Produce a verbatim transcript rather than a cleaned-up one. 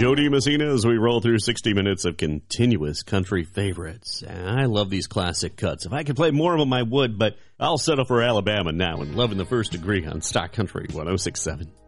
Jody Messina as we roll through sixty minutes of continuous country favorites. I love these classic cuts. If I could play more of them, I would, but I'll settle for Alabama now and Love in the First Degree on Stock Country one oh six point seven.